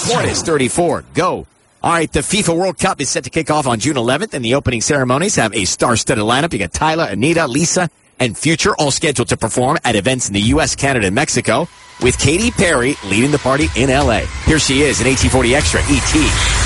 Court is 34. Go. All right, the FIFA World Cup is set to kick off on June 11th, and the opening ceremonies have a star-studded lineup. You got Tyler, Anita, Lisa, and Future, all scheduled to perform at events in the U.S., Canada, and Mexico, with Katy Perry leading the party in L.A. Here she is in 1840 Extra, E.T.